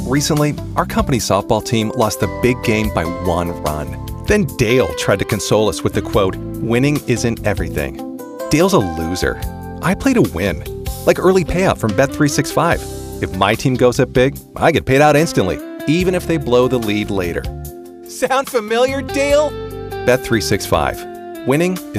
Recently, our company softball team lost the big game by 1 run. Then Dale tried to console us with the quote, "Winning isn't everything." Dale's a loser. I play to win. Like early payout from Bet365. If my team goes up big, I get paid out instantly, even if they blow the lead later. Sound familiar, Dale? Bet365. Winning